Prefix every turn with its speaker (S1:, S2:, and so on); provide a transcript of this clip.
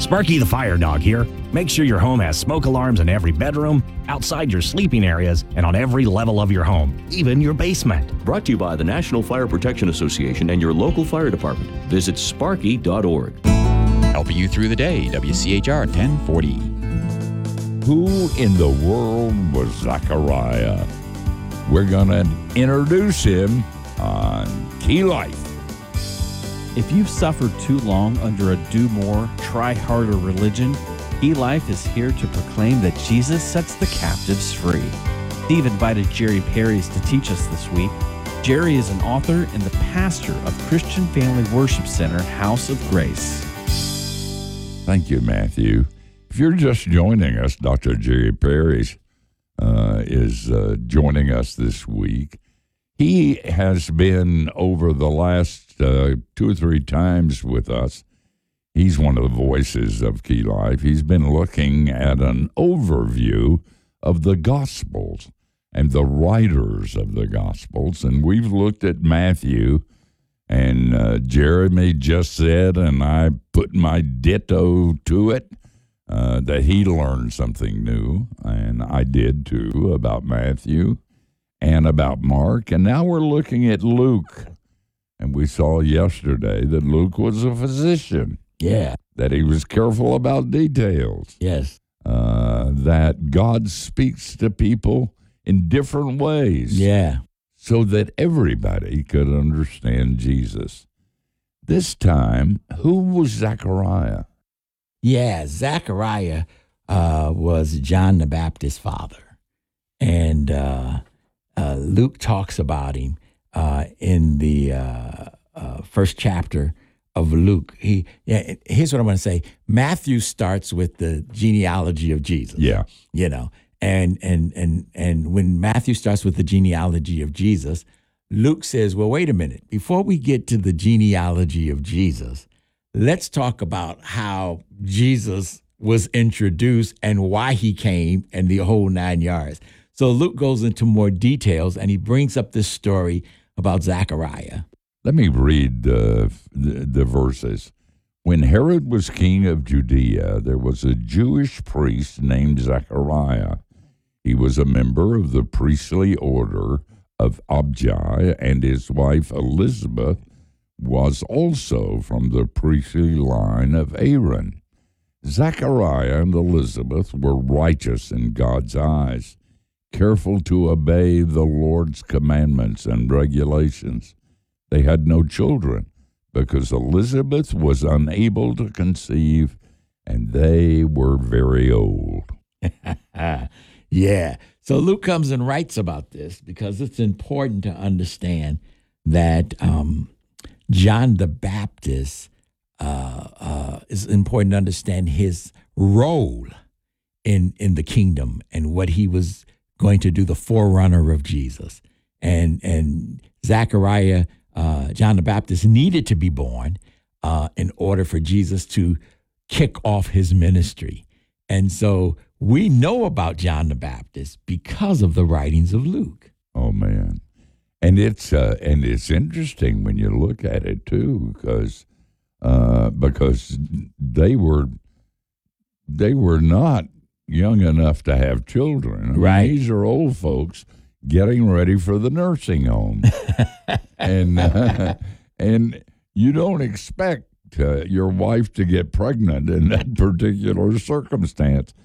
S1: Sparky the Fire Dog here. Make sure your home has smoke alarms in every bedroom, outside your sleeping areas, and on every level of your home, even your basement.
S2: Brought to you by the National Fire Protection Association and your local fire department. Visit sparky.org.
S3: Helping you through the day, WCHR 1040.
S4: Who in the world was Zechariah? We're going to introduce him on Key Life.
S5: If you've suffered too long under a do more, try harder religion, Key Life is here to proclaim that Jesus sets the captives free. Steve invited Jerry Parries to teach us this week. Jerry is an author and the pastor of Christian Family Worship Center, House of Grace.
S4: Thank you, Matthew. If you're just joining us, Dr. Jerry Parries is joining us this week. He has been over the last 2 or 3 times with us. He's one of the voices of Key Life. He's been looking at an overview of the Gospels and the writers of the Gospels. And we've looked at Matthew, and Jeremy just said, and I put my ditto to it, that he learned something new, and I did too, about Matthew and about Mark. And now we're looking at Luke. And we saw yesterday that Luke was a physician.
S6: Yeah.
S4: That he was careful about details.
S6: Yes.
S4: That God speaks to people in different ways.
S6: Yeah.
S4: So that everybody could understand Jesus. This time, who was Zechariah?
S6: Yeah, Zechariah was John the Baptist's father. And Luke talks about him in the first chapter of Luke. Here's what I want to say. Matthew starts with the genealogy of Jesus.
S4: Yeah.
S6: You know, and when Matthew starts with the genealogy of Jesus, Luke says, well, wait a minute. Before we get to the genealogy of Jesus, let's talk about how Jesus was introduced and why he came and the whole 9 yards. So Luke goes into more details, and he brings up this story about Zechariah.
S4: Let me read the verses. When Herod was king of Judea, there was a Jewish priest named Zechariah. He was a member of the priestly order of Abijah, and his wife Elizabeth was also from the priestly line of Aaron. Zechariah and Elizabeth were righteous in God's eyes, careful to obey the Lord's commandments and regulations. They had no children because Elizabeth was unable to conceive, and they were very old.
S6: Yeah. So Luke comes and writes about this because it's important to understand that John the Baptist is important to understand his role in the kingdom and what he was going to do, the forerunner of Jesus. And Zechariah, John the Baptist, needed to be born in order for Jesus to kick off his ministry. And so we know about John the Baptist because of the writings of Luke.
S4: Oh, man. And it's interesting when you look at it, too, because they were not young enough to have children. I mean,
S6: right.
S4: These are old folks getting ready for the nursing home. and you don't expect your wife to get pregnant in that particular circumstance.